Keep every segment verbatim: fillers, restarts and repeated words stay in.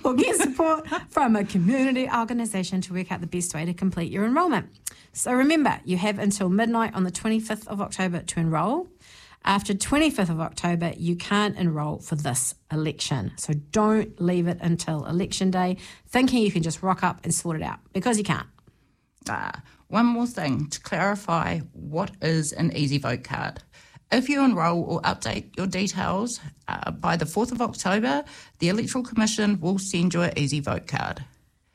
or get support from a community organisation to work out the best way to complete your enrolment. So remember, you have until midnight on the twenty-fifth of October to enrol. After twenty-fifth of October, you can't enrol for this election. So don't leave it until election day thinking you can just rock up and sort it out, because you can't. Ah, one more thing to clarify, what is an Easy Vote card? If you enrol or update your details uh, by the fourth of October, the Electoral Commission will send you an Easy Vote card.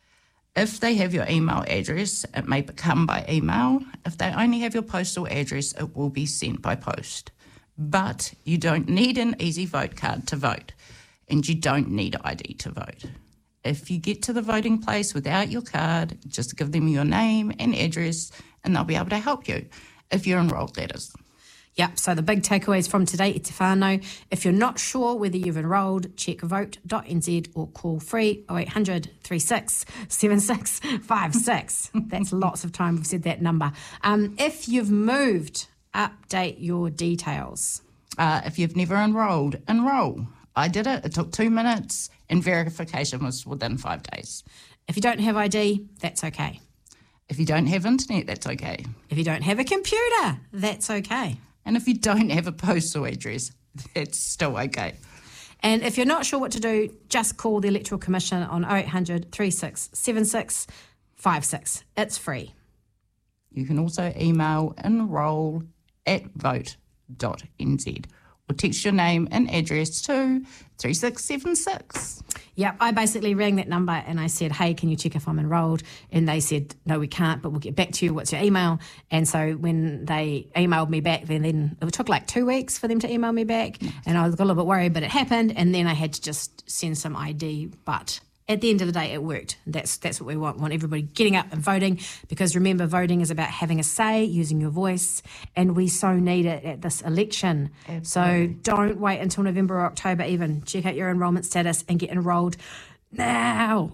If they have your email address, it may come by email. If they only have your postal address, it will be sent by post. But you don't need an Easy Vote card to vote, and you don't need I D to vote. If you get to the voting place without your card, just give them your name and address, and they'll be able to help you, if you're enrolled, that is. Yep, so the big takeaways from today, e te whānau. If you're not sure whether you've enrolled, check vote dot n z or call free oh eight hundred, three six seven six five six. That's lots of time we've said that number. Um, if you've moved, update your details. Uh, if you've never enrolled, enrol. I did it. It took two minutes and verification was within five days. If you don't have I D, that's okay. If you don't have internet, that's okay. If you don't have a computer, that's okay. And if you don't have a postal address, that's still okay. And if you're not sure what to do, just call the Electoral Commission on oh eight hundred, three six seven six five six. It's free. You can also email enrol at vote dot n z or text your name and address to three six seven six. Yep, I basically rang that number and I said, hey, can you check if I'm enrolled? And they said, no, we can't, but we'll get back to you. What's your email? And so when they emailed me back, then, then it took like two weeks for them to email me back. Nice. And I was a little bit worried, but it happened. And then I had to just send some I D, but at the end of the day, it worked. That's that's what we want. We want everybody getting up and voting, because remember, voting is about having a say, using your voice, and we so need it at this election. Absolutely. So don't wait until November or October even. Check out your enrolment status and get enrolled now.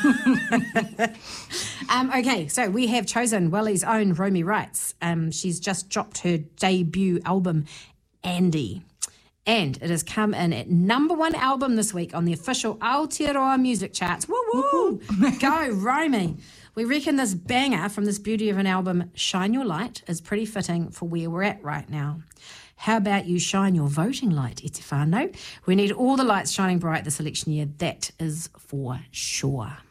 um, okay, so we have chosen Welly's own Romy Wrights. Um, she's just dropped her debut album, Andy. And it has come in at number one album this week on the official Aotearoa music charts. Woo woo! Go, Romy. We reckon this banger from this beauty of an album, Shine Your Light, is pretty fitting for where we're at right now. How about you shine your voting light, e te whānau? We need all the lights shining bright this election year, that is for sure.